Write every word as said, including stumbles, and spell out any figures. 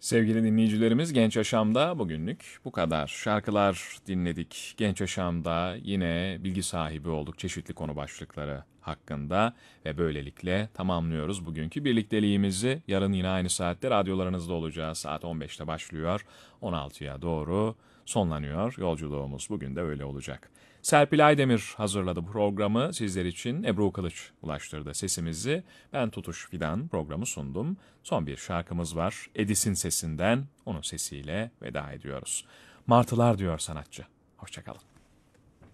Sevgili dinleyicilerimiz, Genç Yaşam'da bugünlük bu kadar. Şarkılar dinledik. Genç Yaşam'da yine bilgi sahibi olduk çeşitli konu başlıkları hakkında ve böylelikle tamamlıyoruz bugünkü birlikteliğimizi. Yarın yine aynı saatte radyolarınızda olacağız. Saat on beşte başlıyor, on altıya doğru sonlanıyor yolculuğumuz. Bugün de öyle olacak. Serpil Aydemir hazırladı programı sizler için. Ebru Kılıç ulaştırdı sesimizi. Ben Tutuş Fidan programı sundum. Son bir şarkımız var. Edis'in sesinden, onun sesiyle veda ediyoruz. Martılar diyor sanatçı. Hoşçakalın.